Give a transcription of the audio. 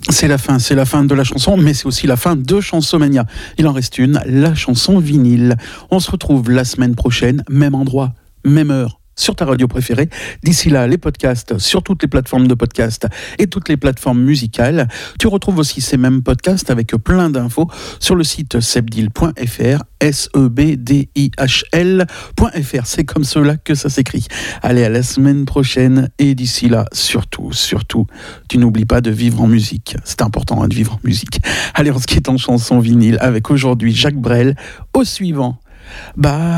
C'est la fin de la chanson, mais c'est aussi la fin de Chansomania. Il en reste une, la chanson vinyle. On se retrouve la semaine prochaine, même endroit, même heure, sur ta radio préférée. D'ici là, les podcasts sur toutes les plateformes de podcast et toutes les plateformes musicales. Tu retrouves aussi ces mêmes podcasts avec plein d'infos sur le site sebdil.fr, sebdihl.fr. C'est comme cela que ça s'écrit. Allez, à la semaine prochaine. Et d'ici là, surtout, tu n'oublies pas de vivre en musique. C'est important de vivre en musique. Allez, on se quitte en chanson vinyle avec aujourd'hui Jacques Brel. Au suivant. Bye.